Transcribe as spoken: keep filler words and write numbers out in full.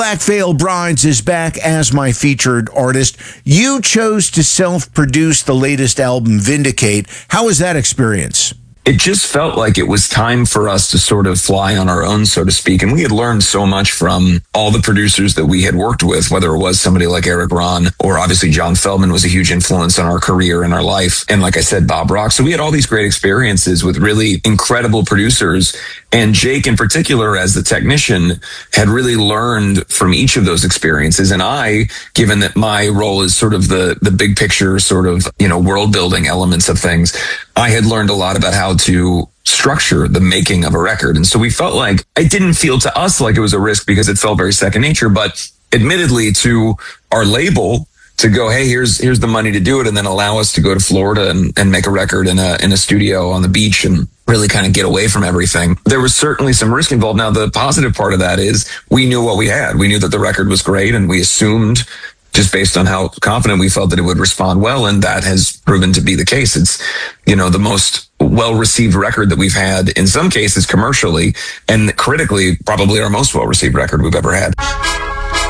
Black Veil Brides is back as my featured artist. You chose to self-produce the latest album, Vindicate. How was that experience? It just felt like it was time for us to sort of fly on our own, so to speak. And we had learned so much from all the producers that we had worked with, whether it was somebody like Eric Ron or obviously John Feldman was a huge influence on our career and our life. And like I said, Bob Rock. So we had all these great experiences with really incredible producers. And Jake in particular, as the technician, had really learned from each of those experiences. And I, given that my role is sort of the, the big picture, sort of, you know, world building elements of things, I had learned a lot about how to structure the making of a record. And so we felt like it didn't feel to us like it was a risk because it felt very second nature, but admittedly to our label to go, hey, here's, here's the money to do it. And then allow us to go to Florida and, and make a record in a, in a studio on the beach and really kind of get away from everything. There was certainly some risk involved. Now, the positive part of that is we knew what we had. We knew that the record was great and we assumed just based on how confident we felt that it would respond well. And that has proven to be the case. It's, you know, the most well-received record that we've had in some cases commercially and critically, probably our most well-received record we've ever had.